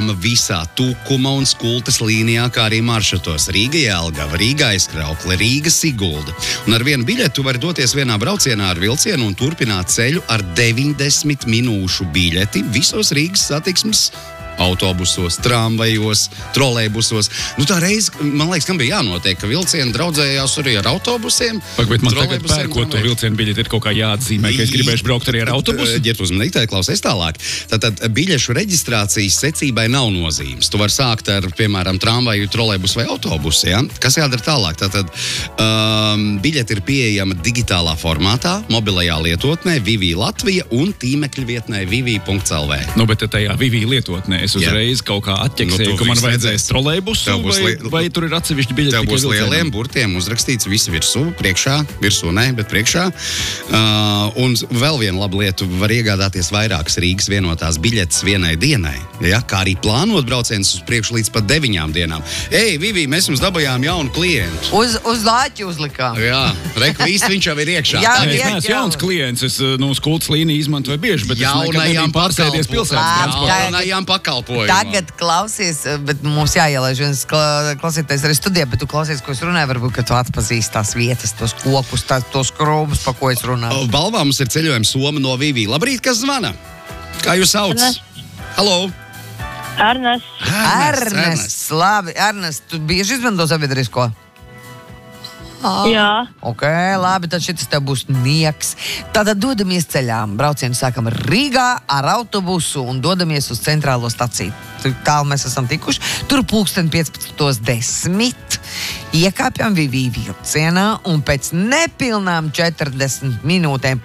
pieejama visā Tukuma un Skultes līnijā, kā arī maršrutos Rīga-Jelgava, Rīga-Aizkraukle, Rīga-Sigulda. Un ar vienu biļeti tu vari doties vienā braucienā ar vilcienu un turpināt ceļu ar 90 minūšu biļeti visos Rīgas satiksmes autobusos, tramvajos, trolejbusos. Tā reize, man liekas, kam bija jānotiek, ka vilcieni draudzējās arī ar autobusiem. Bet man tagad pērkot to vilcienu biļeti ir kaut kā jāatzīmē, ka es gribēšu braukt arī ar autobusu. Ģert uzmanīgi, klausies tālāk. Tātad biļešu reģistrācijas secībai nav nozīmes. Tu vari sākt ar, piemēram, tramvaju, trolejbusu vai autobusu, ja? Kas jādara tālāk? Tātad biļeti ir pieejama digitālā formātā, mobilajā lietotnē, Vivī Latvija un tīmekļa vietnē vivi.lv. Bet tajā Vivī lietotnē es uzreiz kaut kā atķeksēju, ka man vajadzēs trolejbusu, vai tur ir atsevišķi biļeti tikai vilcienam? Tev būs lieliem burtiem uzrakstīts visi virsū, bet priekšā. Un vēl viena laba lieta, var iegādāties vairākas Rīgas vienotās biļetes vienai dienai, ja? Kā arī plānot braucienus uz priekšu līdz pat 9 dienām. Ei, Vivī, mēs jums dabājām jaunu klientu. Uz lāķi uzlikām. Jā, viss viņš jau ir iekšā. Jā, Es neesmu jauns klients, es Skultes līniju izmantoju bieži, bet es nekad nebiju pārsēdies pilsētas transportā. Jaunajām pakalpojumām. Tagad klausies, bet mums jāielaiž viens klausīties arī studijā, bet tu klausies, ko es runāju, varbūt, ka tu atpazīsti tās vietas, tos kokus, tos krūmus, pa ko es runāju. Balvā mums ir ceļojums Soma no Vivī. Labrīt, kas zvana? Kā jūs sauc? Halo! Ernests, labi. Ernests, tu bieži izmanto sabiedrisko? Jā. Ok, labi, tad šitas tev būs nieks. Tātad dodamies ceļām. Braucienu sākam Rīgā ar autobusu un dodamies uz centrālo staciju. Tālu mēs esam tikuši. Tur 15:10. Iekāpjam Vivī vilcienā un pēc nepilnām 40 minūtēm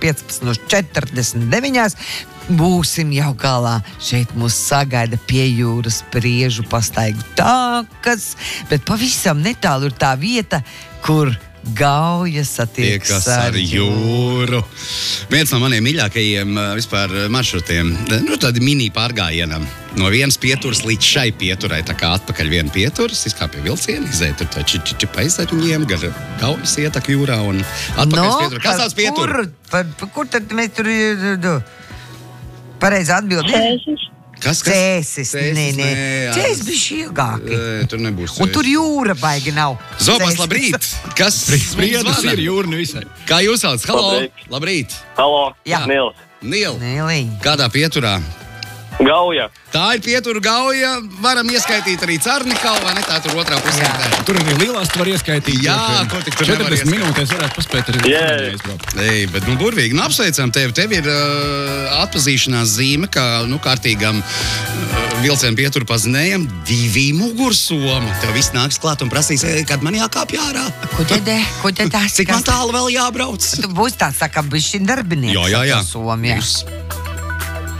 15:49 būsim jau galā. Šeit mūs sagaida pie jūras Priežu pastaigu takas, bet pavisam netālu ir tā vieta, kur Gauja satiekas ar jūru. Viens no maniem mīļākajiem vispār maršrutiem, tādi mini pārgājienam. No vienas pieturas līdz šai pieturai, tā kā atpakaļ viena pieturas, izkāpja vilcieni, izēja tur tā paizaļņiem, gar Gaujas ietak jūrā un atpakaļ pietura. Kas sauc pieturu? Kur tad mēs tur... Pareizi atbildi? Cēsis. Nē. Cēsis bija šiegāki. Tur nebūs. Un tur jūra baigi nav. Zobas, labrīt! Kas Spriedus ir jūra visai. Kā jūs sauc? Halo! Labrīt! Halo, Jā. Nils. Kādā pieturā? Gauja. Tā ir pietura Gauja. Varam ieskaitīt arī Carnikalu, vai ne? Tā tur otrā pusē. Tur arī lielās tu var ieskaitīt. Jā, ko tik tur nevar 40 minūtēs varētu paspēt arī aizbraukt. Ei, bet burvīgi. Apsveicam tevi. Tev ir atpazīšanās zīme, kā kārtīgam vilcienu pieturu pazinējam 2 mugursoma. Tev viss nāks klāt un prasīs, kad man jākāpj ārā. Ko tad tās? Cik man tālu vēl jābrauc? Tu būsi tāds, kā bišķi darbinieks. Jā. Somijā.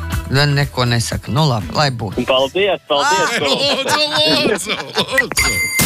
Neko nesaka. Labi, lai būtu. Paldies. Lūdzu.